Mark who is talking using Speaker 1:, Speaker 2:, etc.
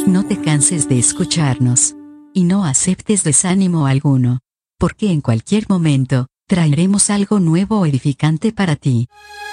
Speaker 1: No te canses de escucharnos. Y no aceptes desánimo alguno. Porque en cualquier momento, traeremos algo nuevo o edificante para ti.